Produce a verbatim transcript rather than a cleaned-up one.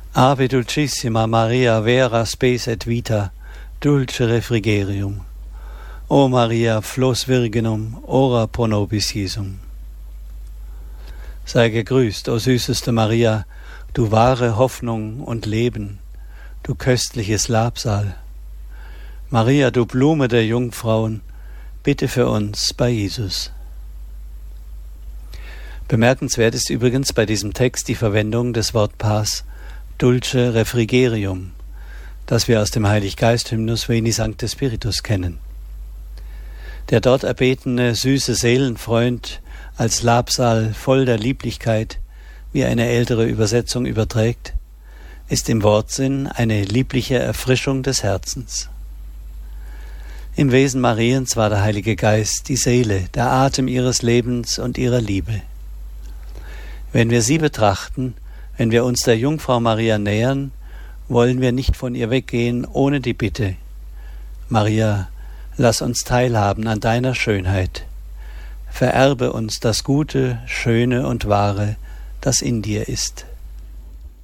Ave dulcissima Maria, vera spes et vita, dulce refrigerium. O Maria, flos virginum, ora pro nobis Jesum. Sei gegrüßt, o süßeste Maria, du wahre Hoffnung und Leben, du köstliches Labsal. Maria, du Blume der Jungfrauen, bitte für uns bei Jesus. Bemerkenswert ist übrigens bei diesem Text die Verwendung des Wortpaars Dulce Refrigerium, das wir aus dem Heiliggeist-Hymnus Veni Sancte Spiritus kennen. Der dort erbetene süße Seelenfreund als Labsal voll der Lieblichkeit, wie eine ältere Übersetzung überträgt, ist im Wortsinn eine liebliche Erfrischung des Herzens. Im Wesen Mariens war der Heilige Geist die Seele, der Atem ihres Lebens und ihrer Liebe. Wenn wir sie betrachten, wenn wir uns der Jungfrau Maria nähern, wollen wir nicht von ihr weggehen ohne die Bitte: Maria, lass uns teilhaben an deiner Schönheit. Vererbe uns das Gute, Schöne und Wahre, das in dir ist.